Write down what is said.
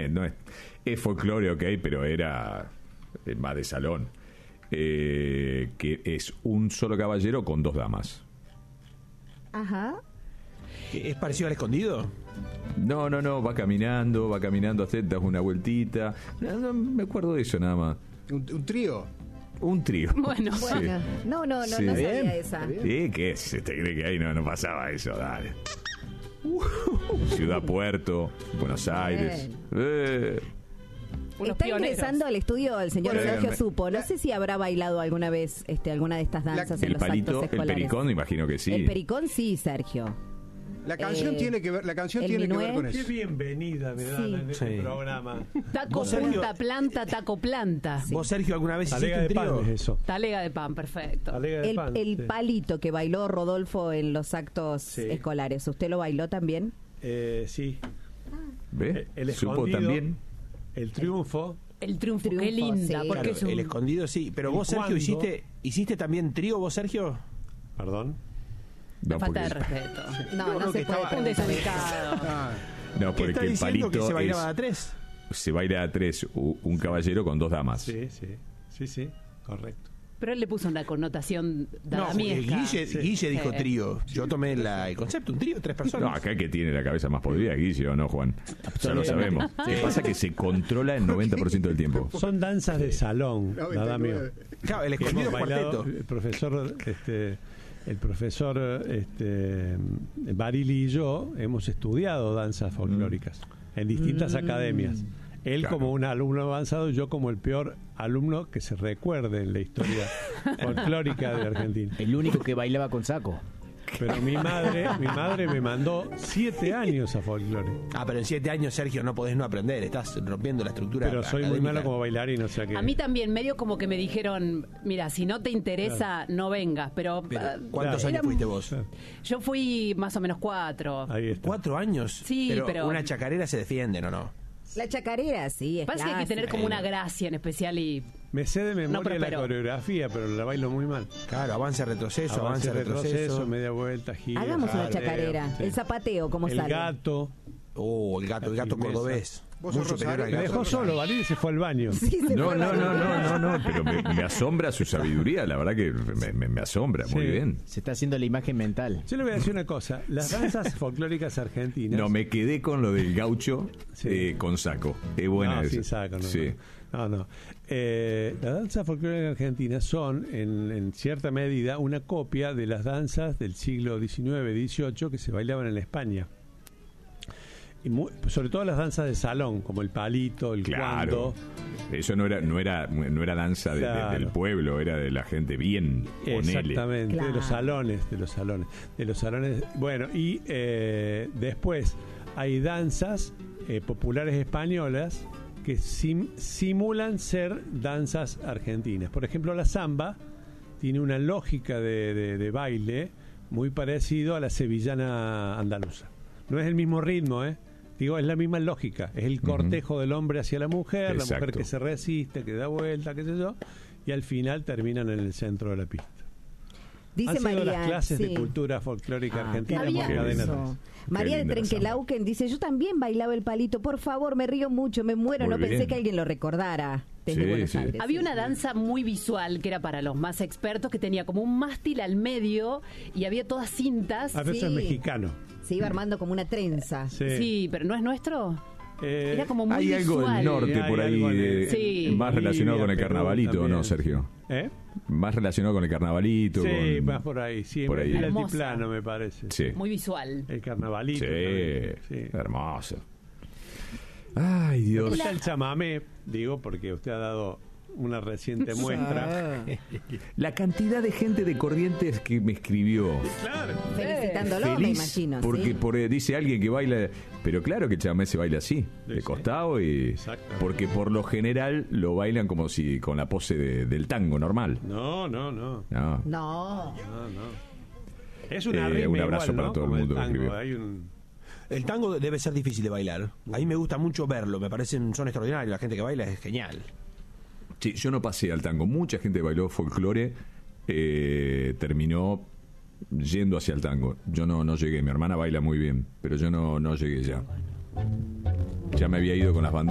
no es folclore, ok, pero era más de salón. Que es un solo caballero con 2 damas. Ajá. ¿Es parecido al escondido? No, va caminando, das una vueltita. No, me acuerdo de eso nada más. ¿Un trío? Un trío. Bueno. No Sí. sabía esa. ¿Qué es? ¿Te cree que ahí no pasaba eso? Dale. Ciudad Puerto, Buenos Aires. Está ingresando al estudio el señor Sergio Supo. No sé si habrá bailado alguna vez alguna de estas danzas en El los palito, actos escolares. el pericón, imagino que sí. El pericón sí, Sergio. La canción tiene que ver, con eso. Qué bienvenida me dan en este programa. Taco, punta, planta, taco, planta. Sí. ¿Vos, Sergio, alguna vez hiciste un trío? Pan es eso. Talega de pan, perfecto. Talega de pan, el sí. palito que bailó Rodolfo en los actos escolares, ¿usted lo bailó también? Sí. ¿Ve? El Supo escondido, también. El triunfo. El triunfo, qué linda. Sí. Porque Claro, el escondido sí. Pero vos, Sergio, ¿hiciste también trío, vos, Sergio? Perdón. No, falta de porque, respeto. No se puede. Un desubicado. no, porque el palito que se bailaba es, a 3? se baila a 3, un caballero con 2 damas. Sí, correcto. Pero él le puso una connotación No, damiesca. Guille dijo trío. Yo tomé el concepto, un trío, 3 personas. No, acá el que tiene la cabeza más podrida, Guille, ¿o no, Juan? Ya lo sabemos. ¿Qué pasa? Que se controla el 90% del tiempo. Son danzas de salón, nada mío. Claro, el Que escondido hemos es bailado, cuarteto. el profesor Barili y yo hemos estudiado danzas folclóricas en distintas academias. Él Claro. como un alumno avanzado y yo como el peor alumno que se recuerde en la historia folclórica de Argentina. El único que bailaba con saco. Pero mi madre me mandó 7 años a folclore. Pero en 7 años, Sergio, no podés no aprender. Estás rompiendo la estructura. Pero soy muy académica. malo como bailarín, o sea que... A mí también, medio como que me dijeron, mira, si no te interesa, no vengas. Pero ¿Cuántos años fuiste vos? yo fui más o menos 4. Ahí está. 4 años. Sí, pero- una chacarera se defiende, ¿o no? La chacarera, sí, es Parece que hay que tener como una gracia en especial y... Me sé de memoria la pero- coreografía, pero la bailo muy mal. Claro, avance, retroceso, avance, retroceso. media vuelta, gira. Hagamos una chacarera. Sí. El zapateo, ¿cómo El sale? gato. El gato cordobés. Vos Mucho sos superior al Rosario. Me gato. dejó solo, Valide se fue al baño. Sí, se No, fue no, pero me asombra su sabiduría, la verdad que me asombra, muy Sí. bien. Se está haciendo la imagen mental. Yo le voy a decir una cosa. Las danzas folclóricas argentinas... No, me quedé con lo del gaucho Sí. con saco. Es buena No, esa. sin saco, no. Sí. No. Las danzas folclóricas argentinas son, en cierta medida, una copia de las danzas del siglo XIX, XVIII que se bailaban en España. Y sobre todo las danzas de salón, como el palito, el Claro. cuando. Eso no era danza Claro. del pueblo, era de la gente bien, ponele. Exactamente, Claro. de los salones. Bueno, y después hay danzas populares españolas que simulan ser danzas argentinas. Por ejemplo, la samba tiene una lógica de baile muy parecido a la sevillana andaluza. No es el mismo ritmo, Digo, es la misma lógica. Es el cortejo del hombre hacia la mujer, la Exacto. mujer que se resiste, que da vuelta, qué sé yo, y al final terminan en el centro de la pista. Dice Han sido María, las clases sí. de cultura folclórica argentina Había por Cadena eso. 3. María de linda la Trenquelauquen dice, yo también bailaba el palito, por favor, me río mucho, me muero, Muy no pensé bien. que alguien lo recordara desde Sí, Buenos sí. Aires. Había Sí, una sí. danza muy visual que era para los más expertos, que tenía como un mástil al medio y había todas cintas. A veces Sí. es mexicano. Se iba armando como una trenza. Sí, pero ¿no es nuestro? Era como muy Hay algo visual. del norte Hay por ahí, algo en- Sí. más relacionado con el Perú carnavalito, ¿o también. no, Sergio? ¿Eh? Más relacionado con el carnavalito. Sí, con... más por ahí. Sí, por ahí. el Hermosa. altiplano, me parece. Sí. Muy visual. El carnavalito. Sí, también, sí. hermoso. Ay, Dios. Está el chamamé, digo, porque usted ha dado una reciente muestra. La cantidad de gente de Corrientes que me escribió. Claro. Felicitándolo, me Feliz imagino. porque ¿sí? dice alguien que baila, pero claro que el chamamé se baila así, de Sí. costado, y Exacto. porque por lo general lo bailan como si con la pose del tango normal. No. No. No. Es una rima un abrazo igual, para ¿no? todo el Como mundo que tango. escribió. Hay un... El tango debe ser difícil de bailar. A mí me gusta mucho verlo. Me parecen, son extraordinarios. La gente que baila es genial. Sí, yo no pasé al tango. Mucha gente bailó folclore, terminó yendo hacia el tango. Yo no llegué. Mi hermana baila muy bien, pero yo no llegué ya. Ya me había ido con las bandas.